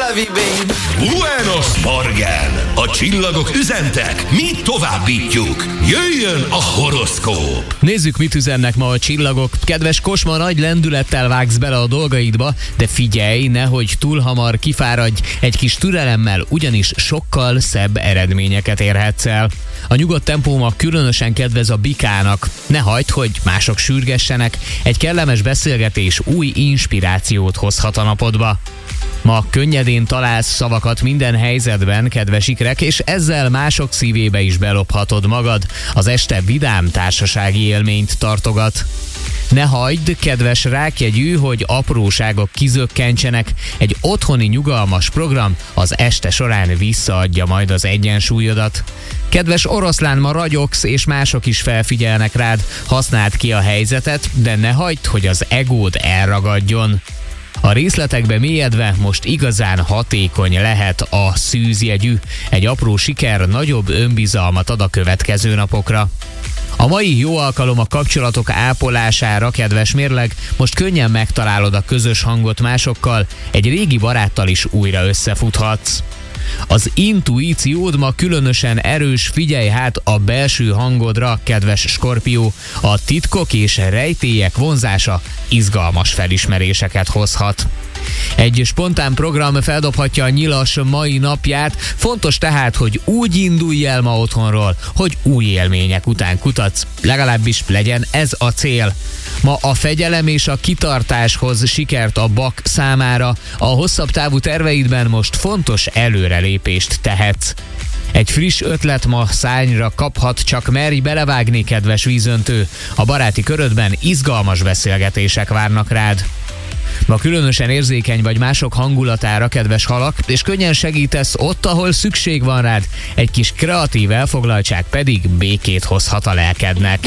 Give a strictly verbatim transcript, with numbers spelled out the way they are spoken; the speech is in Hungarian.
love you, baby. Buenos Morgen! A csillagok üzentek, mi továbbítjuk. Jöjjön a horoszkóp! Nézzük, mit üzennek ma a csillagok. Kedves Kosma, nagy lendülettel vágsz bele a dolgaidba, de figyelj, nehogy túl hamar kifáradj, egy kis türelemmel, ugyanis sokkal szebb eredményeket érhetsz el. A nyugodt tempóma különösen kedvez a bikának. Ne hagyd, hogy mások sürgessenek, egy kellemes beszélgetés új inspirációt hozhat a napodba. Ma könnyedén találsz szavakat minden helyzetben, kedves ikrek, és ezzel mások szívébe is belophatod magad. Az este vidám társasági élményt tartogat. Ne hagyd, kedves rákjegyű, hogy apróságok kizökkentsenek. Egy otthoni nyugalmas program az este során visszaadja majd az egyensúlyodat. Kedves oroszlán, ma ragyogsz, és mások is felfigyelnek rád. Használd ki a helyzetet, de ne hagyd, hogy az egód elragadjon. A részletekbe mélyedve most igazán hatékony lehet a szűzjegyű. Egy apró siker nagyobb önbizalmat ad a következő napokra. A mai jó alkalom a kapcsolatok ápolására, kedves mérleg, most könnyen megtalálod a közös hangot másokkal, egy régi baráttal is újra összefuthatsz. Az intuíciód ma különösen erős, figyelj hát a belső hangodra, kedves Skorpió. A titkok és rejtélyek vonzása izgalmas felismeréseket hozhat. Egy spontán program feldobhatja a nyilas mai napját, fontos tehát, hogy úgy indulj el ma otthonról, hogy új élmények után kutatsz, legalábbis legyen ez a cél. Ma a fegyelem és a kitartáshoz sikert a bak számára, a hosszabb távú terveidben most fontos előrelépést tehetsz. Egy friss ötlet ma szárnyra kaphat, csak merj belevágni, kedves vízöntő. A baráti körödben izgalmas beszélgetések várnak rád. Ma különösen érzékeny vagy mások hangulatára, kedves halak, és könnyen segítesz ott, ahol szükség van rád. Egy kis kreatív elfoglaltság pedig békét hozhat a lelkednek.